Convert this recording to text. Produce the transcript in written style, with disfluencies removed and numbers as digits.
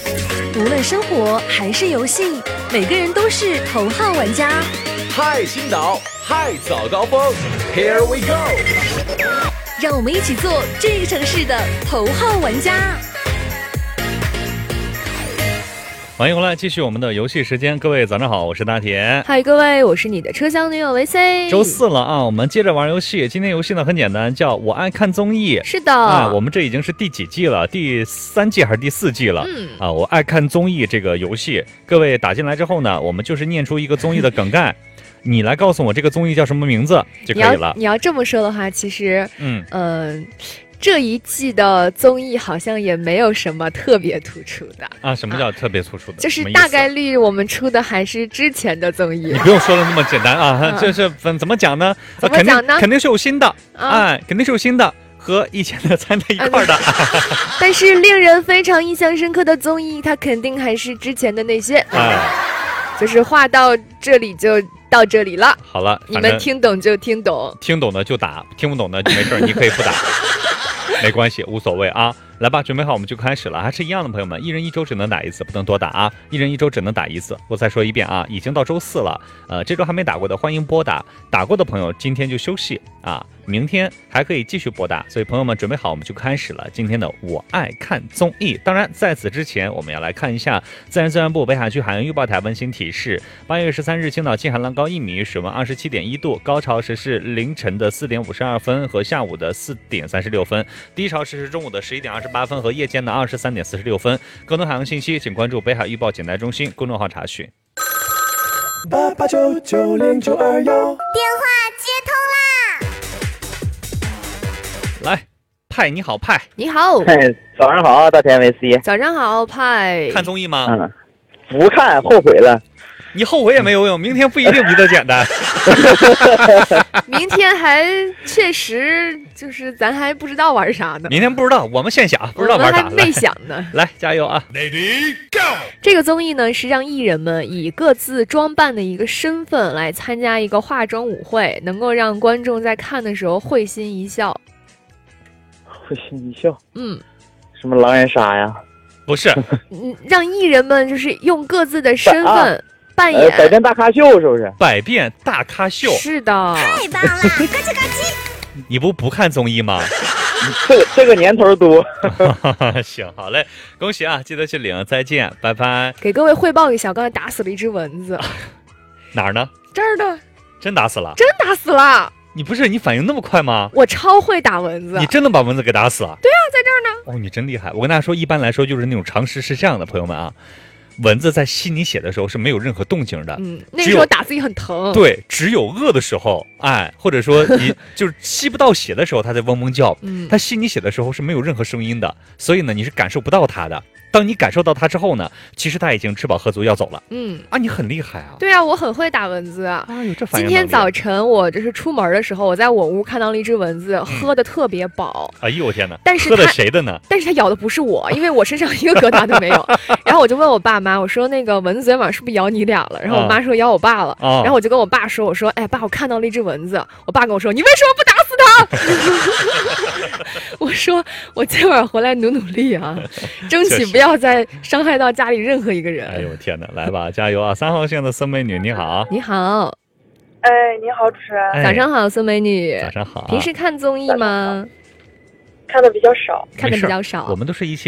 无论生活还是游戏，每个人都是头号玩家。 嗨，青岛，嗨，早高峰 ，Here we go！ 让我们一起做这个城市的头号玩家。 欢迎回来，继续我们的游戏时间。各位早上好，我是大铁。 嗨，各位，我是你的车厢女友VC。 周四了啊，我们接着玩游戏。今天游戏呢很简单，叫我爱看综艺。 是的， 我们这已经是第几季了？第3季还是第4季了？我爱看综艺这个游戏，各位打进来之后呢，我们就是念出一个综艺的梗概。你来告诉我这个综艺叫什么名字就可以了。 你要这么说的话，其实这一季的综艺好像也没有什么特别突出的啊。什么叫特别突出的？ 就是大概率我们出的还是之前的综艺。 你不用说的那么简单啊，这是怎么讲呢？ 怎么讲呢？ 肯定是有新的，肯定是有新的。和以前的掺在一块的， 但是令人非常印象深刻的综艺，它肯定还是之前的那些。就是话到这里就到这里了。 好了， 你们听懂就听懂， 听懂的就打，听不懂的就没事，你可以不打，没关系，无所谓啊。来吧，准备好，我们就开始了。还是一样的，朋友们，一人一周只能打一次，不能多打啊！一人一周只能打一次。我再说一遍啊，已经到周4了，这周还没打过的欢迎拨打，打过的朋友今天就休息啊，明天还可以继续拨打。所以朋友们准备好，我们就开始了今天的我爱看综艺。当然，在此之前，我们要来看一下自然资源部北海区海洋预报台温馨提示：8月13日，青岛近海浪高1米，水温27.1度，高潮时是凌晨的4点52分和下午的4点36分，低潮时是中午的11点28分和夜间的23点46分。更多海洋信息，请关注北海预报简单中心公众号查询。 88990921， 电话接通啦！ 来，派你好，派你好， 早上好，大田VC。 早上好，派。 看综艺吗？ 不看，后悔了。 你后悔也没有用，明天不一定比这简单。 明天还确实就是咱还不知道玩啥呢。 明天不知道，我们现想，不知道玩啥， 我们还没想呢。 来，加油啊 ！Lady Go！ 这个综艺呢是让艺人们以各自装扮的一个身份来参加一个化妆舞会，能够让观众在看的时候会心一笑。 会心一笑。什么狼人杀呀？ 不是， 让艺人们就是用各自的身份扮演百变大咖秀，是不是？ 百变大咖秀。 是的。 太棒了，咯吱咯吱。 你不看综艺吗？ 这个年头多。 行，好嘞，恭喜啊！记得去领，再见，拜拜。 给各位汇报一下，刚才打死了一只蚊子。 哪儿呢？ 这儿呢。 真打死了？ 真打死了！ 你反应那么快吗？ 我超会打蚊子。 你真的把蚊子给打死了？ 对啊，在这儿呢。 哦，你真厉害！我跟大家说，一般来说就是那种常识是这样的，朋友们啊。蚊子在吸你血的时候是没有任何动静的， 那个时候打自己很疼。 对，只有饿的时候，或者说你就是吸不到血的时候，它在嗡嗡叫。它吸你血的时候是没有任何声音的，所以呢，你是感受不到它的。当你感受到它之后呢，其实它已经吃饱喝足要走了。你很厉害啊！ 对啊，我很会打蚊子啊。 这反应能力。今天早晨我就是出门的时候，我在我屋看到了一只蚊子，喝的特别饱。 哎呦我天哪！ 但是喝的谁的呢？ 但是它咬的不是我，因为我身上一个疙瘩都没有。然后我就问我爸妈，我说那个蚊子昨天晚上是不是咬你俩了？然后我妈说咬我爸了。然后我就跟我爸说，我说哎爸，我看到了一只蚊子。我爸跟我说你为什么不打死它？我说我今晚回来努力啊，争取不要再伤害到家里任何一个人。 哎呦天哪，来吧，加油啊！3号线的孙美女你好。 你好。 你好，主持人。 早上好，孙美女。 早上好。 平时看综艺吗？ 看的比较少。 看的比较少。 我们都是一些